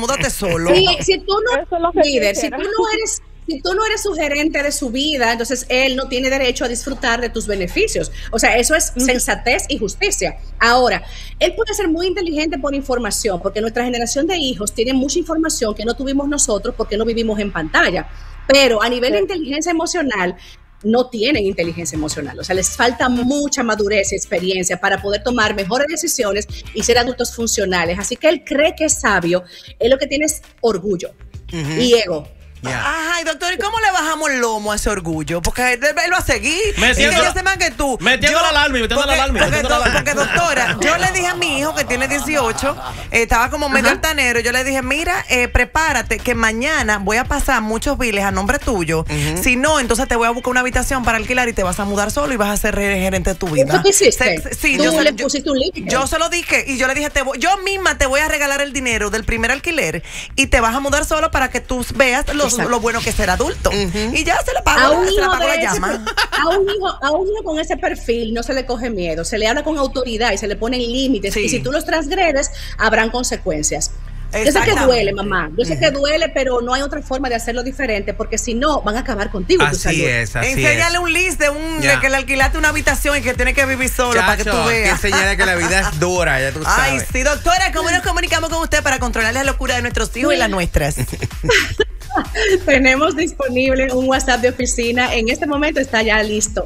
múdate solo. Sí, si tú no, Eso es lo que líder, quisiera. si tú no eres su gerente de su vida, entonces él no tiene derecho a disfrutar de tus beneficios. O sea, eso es sensatez y justicia. Ahora, él puede ser muy inteligente por información, porque nuestra generación de hijos tiene mucha información que no tuvimos nosotros porque no vivimos en pantalla. Pero a nivel de inteligencia emocional, no tienen inteligencia emocional, o sea, les falta mucha madurez y experiencia para poder tomar mejores decisiones y ser adultos funcionales. Así que él cree que es sabio, él lo que tiene es orgullo y ego. Ajá, y doctor, ¿y cómo le bajamos el lomo a ese orgullo? Porque él va a seguir. Metiendo y que ese man que tú. Metiendo la alarma, Porque, doctora, yo le dije a mi hijo que tiene 18, estaba como medio altanero, yo le dije, mira, prepárate que mañana voy a pasar muchos biles a nombre tuyo. Si no, entonces te voy a buscar una habitación para alquilar y te vas a mudar solo y vas a ser gerente de tu vida. ¿Eso qué hiciste? Sí, tú le pusiste un límite. Yo se lo dije y yo le dije, yo misma te voy a regalar el dinero del primer alquiler y te vas a mudar solo para que tú veas lo bueno que es ser adulto. Y ya se le pagó la llama. A un hijo con ese perfil no se le coge miedo, se le habla con autoridad y se le ponen límites. Y si tú los transgredes, habrán consecuencias. Yo sé que duele, mamá. Yo sé que duele, pero no hay otra forma de hacerlo diferente, porque si no, van a acabar contigo. Así es. Enséñale un list de que le alquilaste una habitación y que tiene que vivir solo para que tú veas. Que enseñale que la vida es dura, ya tú sabes. Ay, sí, doctora, ¿cómo nos comunicamos con usted para controlar la locura de nuestros hijos y las nuestras? Tenemos disponible un WhatsApp de oficina. En este momento está ya listo.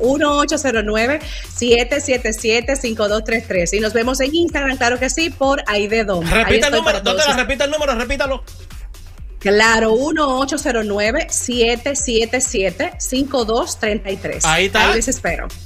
1809-777-5233. Y nos vemos en Instagram, claro que sí, por Aidedom. Repita el número, doctora, repita el número, repítalo. Claro, 1809-777-5233. Ahí está. Ahí les espero.